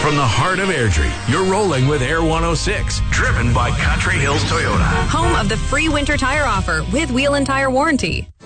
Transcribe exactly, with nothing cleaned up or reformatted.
From the heart of Airdrie, you're rolling with Air one oh six, driven by Country Hills Toyota. Home of the free winter tire offer with wheel and tire warranty.